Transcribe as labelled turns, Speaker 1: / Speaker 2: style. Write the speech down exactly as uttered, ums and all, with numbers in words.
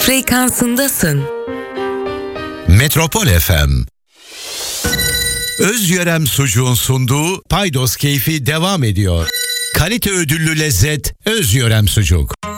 Speaker 1: frekansındasın.
Speaker 2: Metropol F M. Özyörem Sucuğun sunduğu Paydos Keyfi devam ediyor. Kalite ödüllü lezzet Özyörem Sucuk.